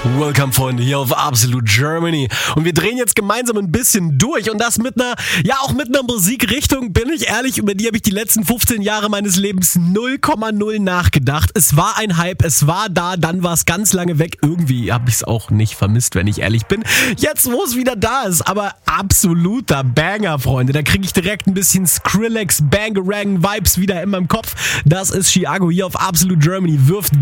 Welcome, Freunde, hier auf Absolute Germany. Und wir drehen jetzt gemeinsam ein bisschen durch und das mit einer Musikrichtung, bin ich ehrlich, über die habe ich die letzten 15 Jahre meines Lebens 0,0 nachgedacht. Es war ein Hype, es war da, dann war es ganz lange weg. Irgendwie habe ich es auch nicht vermisst, wenn ich ehrlich bin. Jetzt, wo es wieder da ist, aber absoluter Banger, Freunde. Da kriege ich direkt ein bisschen Skrillex, Bangarang-Vibes wieder in meinem Kopf. Das ist Chiago hier auf Absolute Germany. Wirft